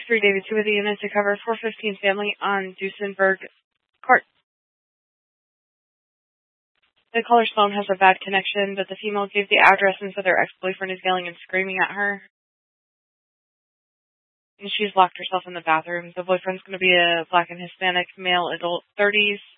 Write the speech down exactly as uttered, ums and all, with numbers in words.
three, David two with the unit to cover four fifteen family on Duesenberg Court. The caller's phone has a bad connection, but the female gave the address and said their ex-boyfriend is yelling and screaming at her. And she's locked herself in the bathroom. The boyfriend's going to be a black and Hispanic male, adult, thirties.